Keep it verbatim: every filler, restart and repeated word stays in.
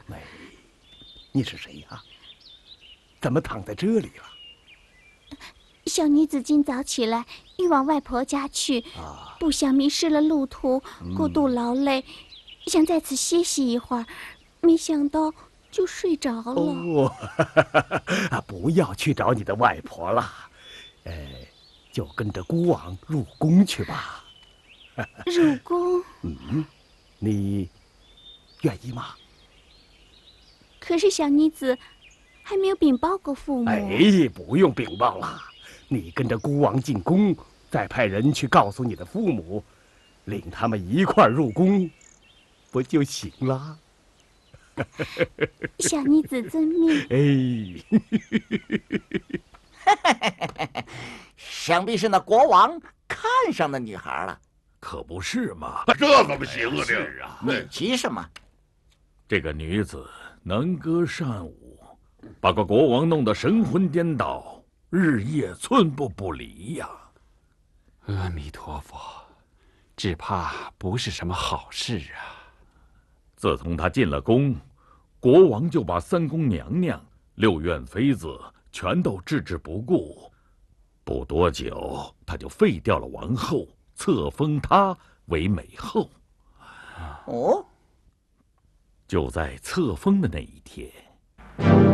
美，你是谁呀？怎么躺在这里了？ 小女子今早起来，欲往外婆家去，啊、不想迷失了路途，过度劳累，嗯、想在此歇息一会儿，没想到就睡着了。 哦，不要去找你的外婆了，呃，就跟着孤王入宫去吧。 入宫？ 嗯，你愿意吗？ 可是小妮子还没有禀报过父母。 哎，不用禀报了，你跟着孤王进宫，再派人去告诉你的父母，领他们一块儿入宫，不就行了？ 小妮子遵命。 哎，想必是那国王看上那女孩了。 可不是嘛？ 这怎么行啊？ 是啊， 你急什么？ 这个女子能歌善舞，把个国王弄得神魂颠倒，日夜寸步不离呀。 阿弥陀佛，只怕不是什么好事啊。 自从她进了宫，国王就把三宫娘娘、六院妃子全都置之不顾。不多久，他就废掉了王后，册封她为美后。 哦， 就在册封的那一天。